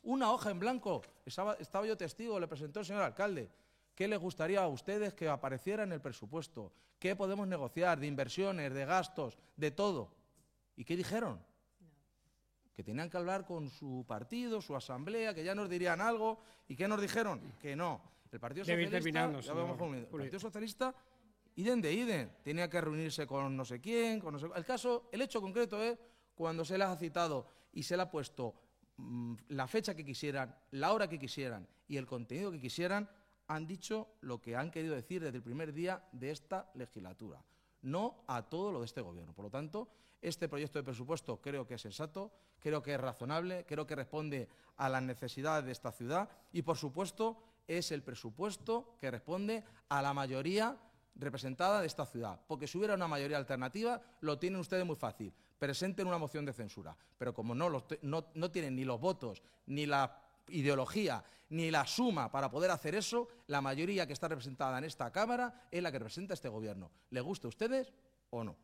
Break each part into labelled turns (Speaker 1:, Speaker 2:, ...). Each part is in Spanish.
Speaker 1: Una hoja en blanco. Estaba yo testigo, le presentó el señor alcalde. ¿Qué les gustaría a ustedes que apareciera en el presupuesto? ¿Qué podemos negociar de inversiones, de gastos, de todo? ¿Y qué dijeron? Que tenían que hablar con su partido, su asamblea, que ya nos dirían algo. ¿Y qué nos dijeron? Que no. El Partido Socialista, idem de idem, tenía que reunirse con no sé quién, con no sé... El hecho concreto es cuando se les ha citado y se le ha puesto la fecha que quisieran, la hora que quisieran y el contenido que quisieran, han dicho lo que han querido decir desde el primer día de esta legislatura. No a todo lo de este Gobierno. Por lo tanto, este proyecto de presupuesto creo que es sensato, creo que es razonable, creo que responde a las necesidades de esta ciudad y, por supuesto, es el presupuesto que responde a la mayoría representada de esta ciudad. Porque si hubiera una mayoría alternativa, lo tienen ustedes muy fácil. Presenten una moción de censura. Pero como no tienen ni los votos, ni la ideología, ni la suma para poder hacer eso, la mayoría que está representada en esta Cámara es la que representa este Gobierno. ¿Les gusta a ustedes o no?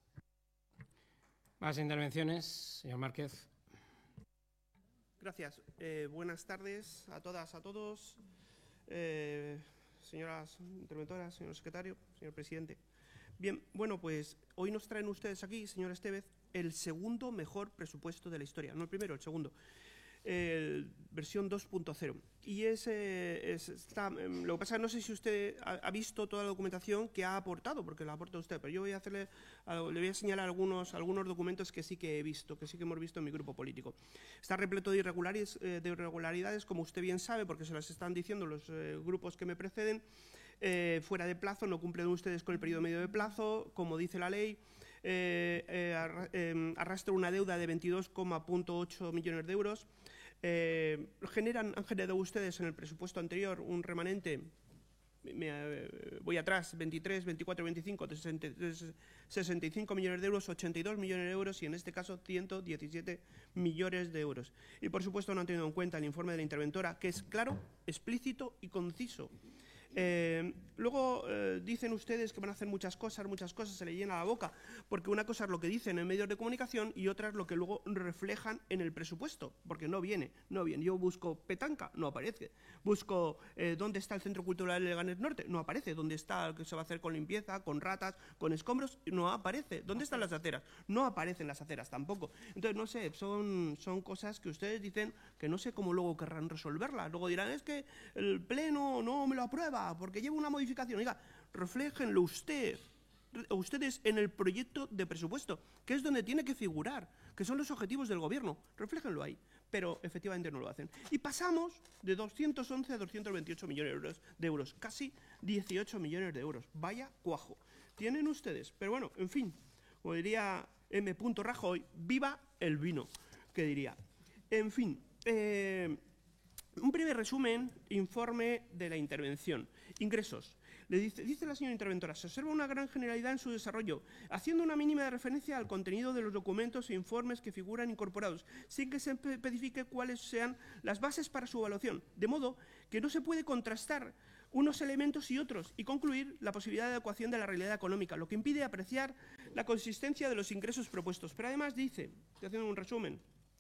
Speaker 2: Más intervenciones, señor Márquez.
Speaker 3: Gracias. Buenas tardes a todas, a todos. Señoras interventoras, señor secretario, señor presidente. Bien, bueno, pues hoy nos traen ustedes aquí, señor Estévez, el segundo mejor presupuesto de la historia. No el primero, el segundo. Versión 2.0. Y lo que pasa es que no sé si usted ha visto toda la documentación que ha aportado, porque la aporta usted, pero yo le voy a señalar algunos documentos que sí que he visto, que sí que hemos visto en mi grupo político. Está repleto de irregularidades, como usted bien sabe, porque se las están diciendo los grupos que me preceden, fuera de plazo, no cumplen ustedes con el periodo medio de plazo, como dice la ley. Arrastra una deuda de 22,8 millones de euros. Han generado ustedes en el presupuesto anterior un remanente, voy atrás, 23, 24, 25, de 65 millones de euros, 82 millones de euros y en este caso 117 millones de euros. Y por supuesto no han tenido en cuenta el informe de la interventora, que es claro, explícito y conciso. Luego dicen ustedes que van a hacer muchas cosas, se le llena la boca, porque una cosa es lo que dicen en medios de comunicación y otra es lo que luego reflejan en el presupuesto, porque no viene. Yo busco Petanca, no aparece. Busco dónde está el Centro Cultural de Leganés Norte, no aparece. ¿Dónde está lo que se va a hacer con limpieza, con ratas, con escombros? No aparece. ¿Dónde están las aceras? No aparecen las aceras tampoco. Entonces, no sé, son cosas que ustedes dicen que no sé cómo luego querrán resolverlas. Luego dirán, es que el Pleno no me lo aprueba porque lleva una modificación. Oiga, refléjenlo ustedes en el proyecto de presupuesto, que es donde tiene que figurar, que son los objetivos del Gobierno. Refléjenlo ahí, pero efectivamente no lo hacen. Y pasamos de 211 a 228 millones de euros, casi 18 millones de euros. Vaya cuajo. Tienen ustedes, pero bueno, en fin, como diría M. Rajoy, viva el vino, que diría. En fin, un breve resumen, informe de la intervención. Ingresos. Dice la señora interventora, se observa una gran generalidad en su desarrollo, haciendo una mínima referencia al contenido de los documentos e informes que figuran incorporados, sin que se especifique cuáles sean las bases para su evaluación, de modo que no se puede contrastar unos elementos y otros y concluir la posibilidad de adecuación de la realidad económica, lo que impide apreciar la consistencia de los ingresos propuestos. Pero además dice, estoy haciendo un resumen,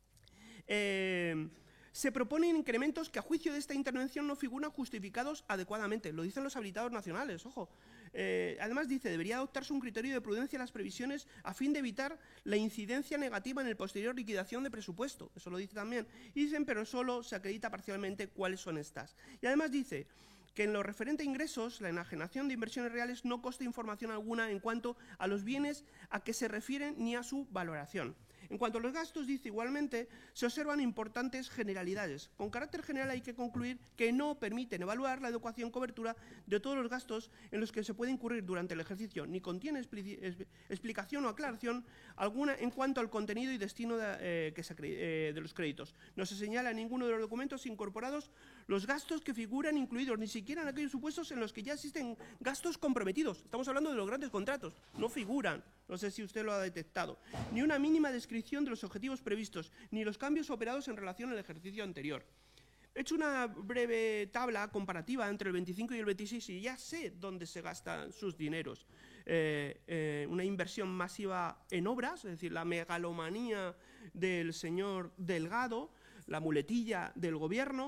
Speaker 3: se proponen incrementos que a juicio de esta intervención no figuran justificados adecuadamente. Lo dicen los habilitados nacionales, ojo. Además dice, debería adoptarse un criterio de prudencia en las previsiones a fin de evitar la incidencia negativa en el posterior liquidación de presupuesto. Eso lo dice también. Y dicen, pero solo se acredita parcialmente cuáles son estas. Y además dice que en lo referente a ingresos, la enajenación de inversiones reales no consta información alguna en cuanto a los bienes a que se refieren ni a su valoración. En cuanto a los gastos, dice igualmente, se observan importantes generalidades. Con carácter general hay que concluir que no permiten evaluar la adecuación cobertura de todos los gastos en los que se puede incurrir durante el ejercicio, ni contiene explicación o aclaración alguna en cuanto al contenido y destino de los créditos. No se señala en ninguno de los documentos incorporados los gastos que figuran incluidos, ni siquiera en aquellos supuestos en los que ya existen gastos comprometidos. Estamos hablando de los grandes contratos, no figuran. No sé si usted lo ha detectado. Ni una mínima descripción de los objetivos previstos, ni los cambios operados en relación al ejercicio anterior. He hecho una breve tabla comparativa entre el 25 y el 26 y ya sé dónde se gastan sus dineros. Una inversión masiva en obras, es decir, la megalomanía del señor Delgado, la muletilla del gobierno.